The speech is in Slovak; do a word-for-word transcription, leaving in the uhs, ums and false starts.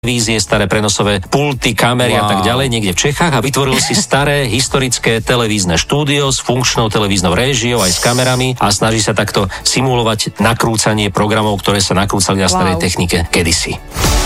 vízie, staré prenosové pulty, kamery wow. a tak ďalej, niekde v Čechách a vytvoril si staré historické televízne štúdio s funkčnou televíznou réžiou aj s kamerami a snaží sa takto simulovať nakrúcanie programov, ktoré sa nakrúcali na starej wow. technike kedysi.